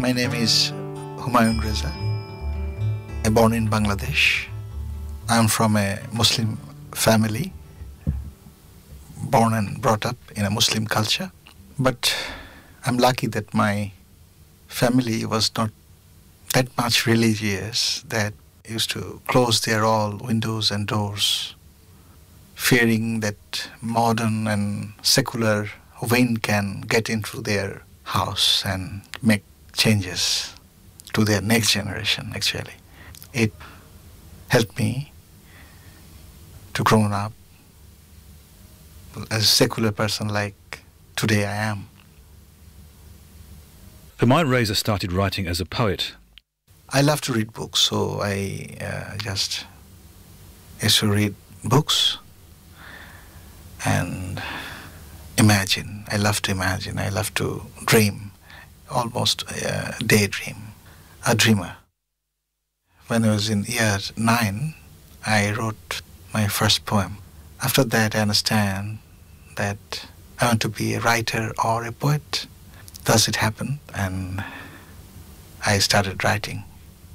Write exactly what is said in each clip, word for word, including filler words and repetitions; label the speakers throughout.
Speaker 1: My name is Humayun Reza. I'm born in Bangladesh. I'm from a Muslim family, born and brought up in a Muslim culture. But I'm lucky that my family was not that much religious, that used to close their all windows and doors, fearing that modern and secular wind can get into their house and make changes to their next generation, actually. It helped me to grow up as a secular person like today I am.
Speaker 2: Humayun Reza started writing as a poet.
Speaker 1: I love to read books, so I uh, just used to read books and imagine. I love to imagine. I love to dream, almost uh, daydream, a dreamer. When I was in year nine, I wrote my first poem. After that, I understand that I want to be a writer or a poet. Thus it happened, and I started writing.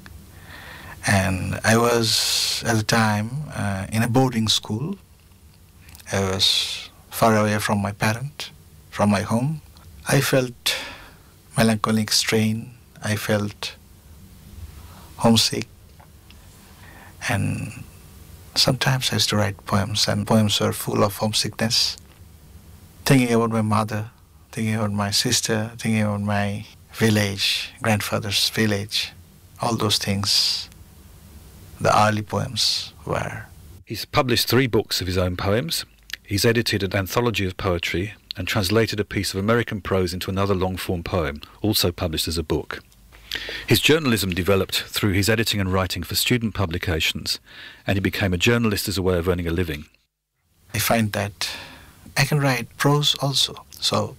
Speaker 1: And I was, at the time, uh, in a boarding school. I was far away from my parent, from my home. I felt melancholic strain. I felt homesick. And sometimes I used to write poems, and poems were full of homesickness. Thinking about my mother, thinking about my sister, thinking about my village, grandfather's village, all those things. The early poems were.
Speaker 2: He's published three books of his own poems. He's edited an anthology of poetry and translated a piece of American prose into another long-form poem, also published as a book. His journalism developed through his editing and writing for student publications, and he became a journalist as a way of earning a living.
Speaker 1: I find that I can write prose also. So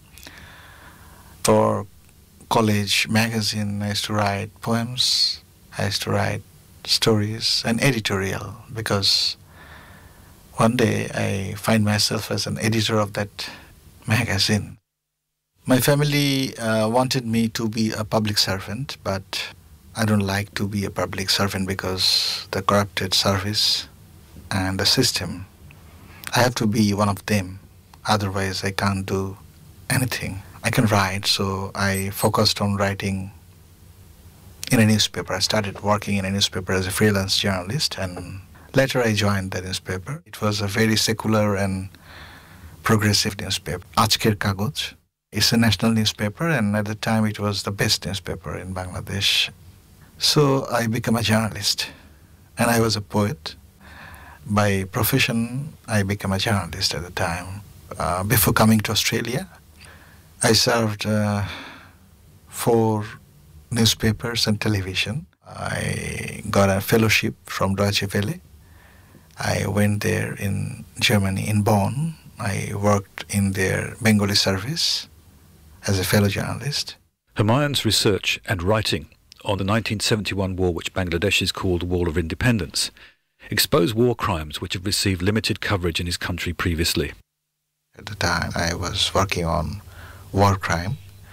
Speaker 1: for college magazine, I used to write poems, I used to write stories and editorial, because one day I find myself as an editor of that magazine. My family uh, wanted me to be a public servant, but I don't like to be a public servant because the corrupted service and the system. I have to be one of them, otherwise I can't do anything. I can write, so I focused on writing in a newspaper. I started working in a newspaper as a freelance journalist, and later I joined the newspaper. It was a very secular and progressive newspaper, Ajker Kagoj. It's a national newspaper, and at the time it was the best newspaper in Bangladesh. So I became a journalist, and I was a poet. By profession, I became a journalist at the time. Uh, before coming to Australia, I served uh, four newspapers and television. I got a fellowship from Deutsche Welle. I went there in Germany, in Bonn. I worked in their Bengali service as a fellow journalist.
Speaker 2: Humayun's research and writing on the nineteen seventy-one war, which Bangladeshis called the War of Independence, exposed war crimes which have received limited coverage in his country previously.
Speaker 1: At the time, I was working on war crime,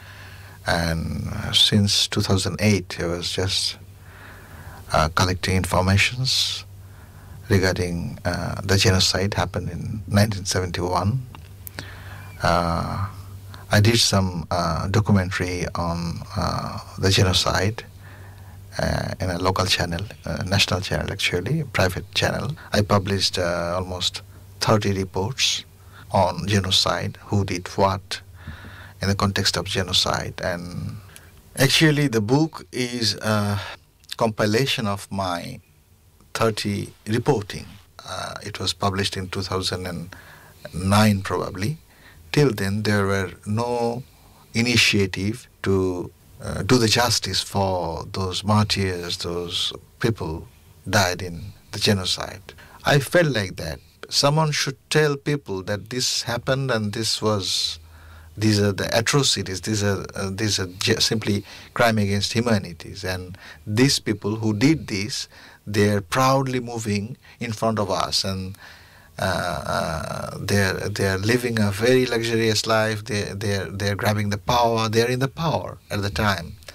Speaker 1: and since two thousand eight, I was just uh, collecting informations regarding uh, the genocide happened in nineteen seventy-one. Uh, I did some uh, documentary on uh, the genocide uh, in a local channel, a national channel actually, a private channel. I published uh, almost thirty reports on genocide, who did what in the context of genocide. And actually the book is a compilation of my thirty reporting. Uh, it was published in two thousand nine probably. Till then there were no initiative to uh, do the justice for those martyrs, those people died in the genocide. I felt like that someone should tell people that this happened and this was, these are the atrocities, these are, uh, these are simply crime against humanities, and these people who did this, they're proudly moving in front of us, and uh, uh, they're they're living a very luxurious life. They they're they're grabbing the power. They're in the power at the time.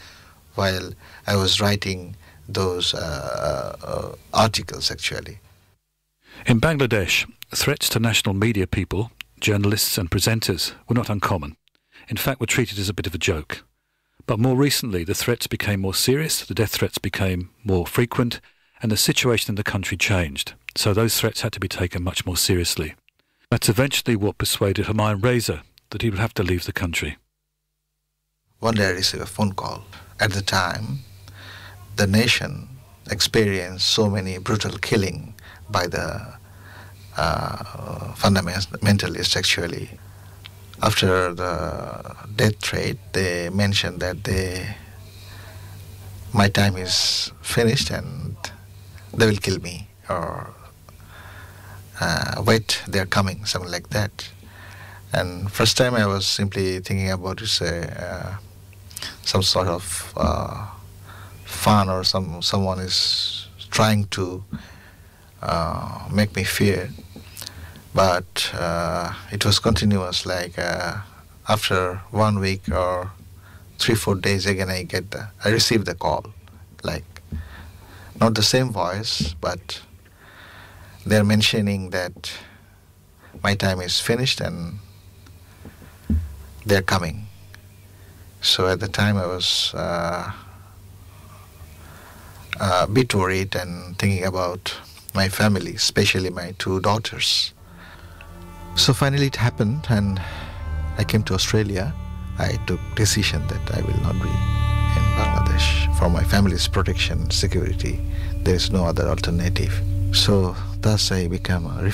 Speaker 1: while I was writing those uh, uh, articles, actually.
Speaker 2: In Bangladesh, threats to national media people, journalists and presenters were not uncommon. In fact, were treated as a bit of a joke. But more recently, the threats became more serious, the death threats became more frequent, and the situation in the country changed. So those threats had to be taken much more seriously. That's eventually what persuaded Humayun Reza that he would have to leave the country.
Speaker 1: One day I received a phone call. At the time, the nation experienced so many brutal killing by the uh, fundamentalists, actually. After the death threat, they mentioned that they, my time is finished and they will kill me, or uh, wait, they're coming, something like that. And first time I was simply thinking about it, uh, some sort of uh, fun, or some someone is trying to uh, make me fear. But uh, it was continuous, like uh, after one week or three, four days again I get the, I received the call, like not the same voice, but they're mentioning that my time is finished and they're coming. So at the time I was uh, a bit worried and thinking about my family, especially my two daughters. So finally it happened and I came to Australia. I took decision that I will not be in Bangladesh. For my family's protection, security, there is no other alternative. So thus I became a